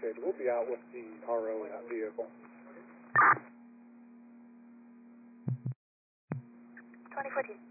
Okay, we'll be out with the RO in that vehicle. 2014.